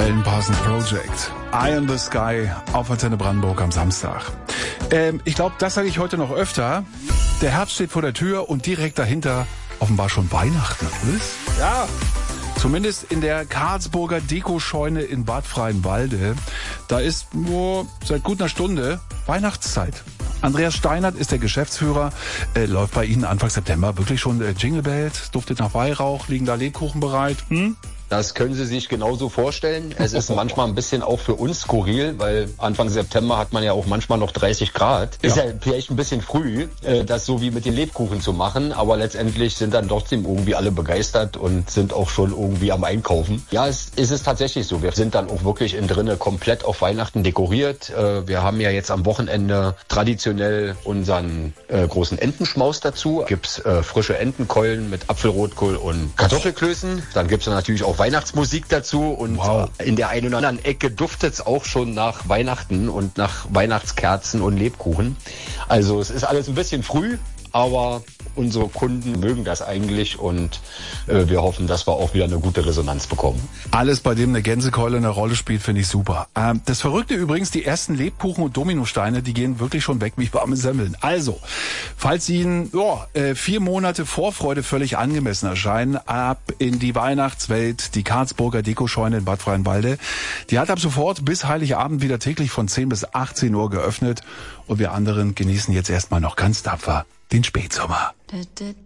Alan Parsons Project. Eye in the Sky auf Antenne Brandenburg am Samstag. Ich glaube, das sage ich heute noch öfter. Der Herbst steht vor der Tür und direkt dahinter offenbar schon Weihnachten. Was? Ja. Zumindest in der Karlsburger Dekoscheune in Bad Freienwalde. Da ist seit gut einer Stunde Weihnachtszeit. Andreas Steinert ist der Geschäftsführer. Läuft bei Ihnen Anfang September wirklich schon Jingle Bells? Duftet nach Weihrauch? Liegen da Lebkuchen bereit? Das können Sie sich genauso vorstellen. Es ist manchmal ein bisschen auch für uns skurril, weil Anfang September hat man ja auch manchmal noch 30 Grad. Ist ja vielleicht ein bisschen früh, das so wie mit den Lebkuchen zu machen, aber letztendlich sind dann trotzdem irgendwie alle begeistert und sind auch schon irgendwie am Einkaufen. Ja, es ist tatsächlich so. Wir sind dann auch wirklich innen drinne komplett auf Weihnachten dekoriert. Wir haben ja jetzt am Wochenende traditionell unseren großen Entenschmaus dazu. Gibt's frische Entenkeulen mit Apfelrotkohl und Kartoffelklößen. Dann gibt's natürlich auch Weihnachtsmusik dazu und in der einen oder anderen Ecke duftet es auch schon nach Weihnachten und nach Weihnachtskerzen und Lebkuchen. Also es ist alles ein bisschen früh, aber unsere Kunden mögen das eigentlich und wir hoffen, dass wir auch wieder eine gute Resonanz bekommen. Alles, bei dem eine Gänsekeule eine Rolle spielt, finde ich super. Das Verrückte übrigens, die ersten Lebkuchen und Dominosteine, die gehen wirklich schon weg wie warme Semmeln. Also, falls Ihnen 4 Monate Vorfreude völlig angemessen erscheinen, ab in die Weihnachtswelt, die Karlsburger Dekoscheune in Bad Freienwalde. Die hat ab sofort bis Heiligabend wieder täglich von 10 bis 18 Uhr geöffnet und wir anderen genießen jetzt erstmal noch ganz tapfer den Spätsommer.